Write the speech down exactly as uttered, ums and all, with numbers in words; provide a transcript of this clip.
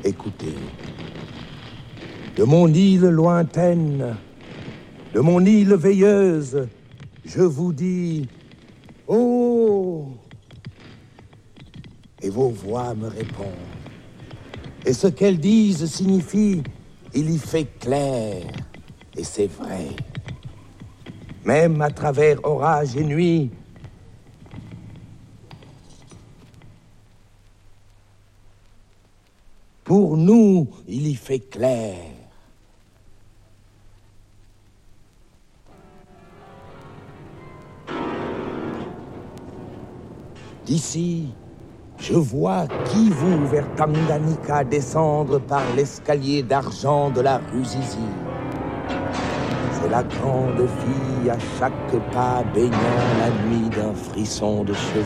Écoutez, de mon île lointaine, de mon île veilleuse, je vous dis « Oh !» Et vos voix me répondent. Et ce qu'elles disent signifie « Il y fait clair » et c'est vrai. Même à travers orage et nuit, pour nous, il y fait clair. D'ici, je vois Kivu vers Tanganyika descendre par l'escalier d'argent de la rue Zizi. C'est la grande fille à chaque pas baignant la nuit d'un frisson de cheveux.